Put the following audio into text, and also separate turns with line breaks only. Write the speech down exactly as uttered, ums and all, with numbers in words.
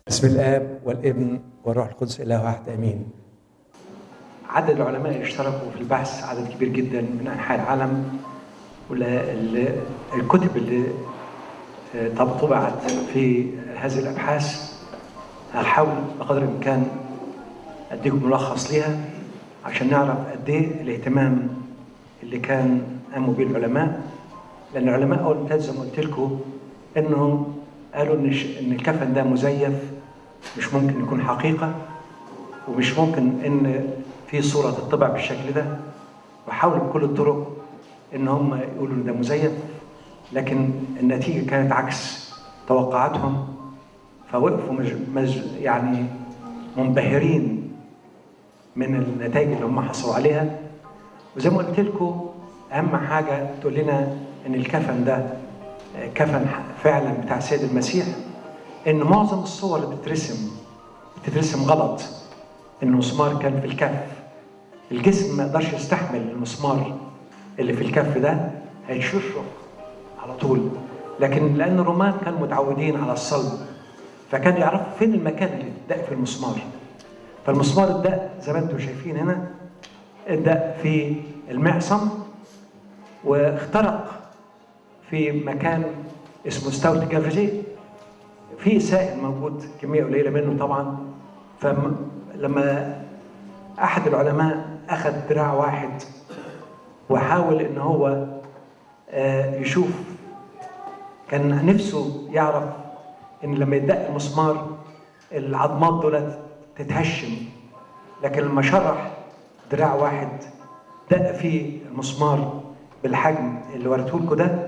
بسم الآب والابن والروح القدس إله واحد آمين. عدد العلماء اللي اشتركوا في البحث عدد كبير جدا من أنحاء العالم، والكتب اللي طبعت في هذه الأبحاث هحاول بقدر الإمكان أديكم ملخص ليها عشان نعرف قد إيه الاهتمام اللي كان قاموا به العلماء. لأن العلماء أول ما زي ما قلت لكم إنهم قالوا إن إن الكفن ده مزيف، مش ممكن يكون حقيقة، ومش ممكن إن في صورة تطبع بالشكل ده، وحاولوا بكل الطرق إن هم يقولوا إن ده مزيف، لكن النتيجة كانت عكس توقعاتهم، فوقفوا مج... مج... يعني منبهرين من النتائج اللي هم حصلوا عليها. وزي ما قلت لكم أهم حاجة تقول لنا إن الكفن ده كفن فعلا بتاع السيد المسيح، إن معظم الصور اللي بتترسم بتترسم غلط. إن المسمار كان في الكف، الجسم ما يقدرش يستحمل المسمار اللي في الكف ده، هيشرخ على طول. لكن لأن الرومان كانوا متعودين على الصلب، فكانوا يعرفوا فين المكان اللي اتدق في المسمار. فالمسمار اتدق زي ما انتم شايفين هنا، اتدق في المعصم واخترق في مكان اسمه ستاوت جافيجي، في سائل موجود كميه قليله منه طبعا. فلما احد العلماء اخذ دراع واحد وحاول ان هو يشوف، كان نفسه يعرف ان لما يدق المسمار العظمات دولت تتهشم، لكن لما شرح دراع واحد دق فيه المسمار بالحجم اللي وريته لكم ده،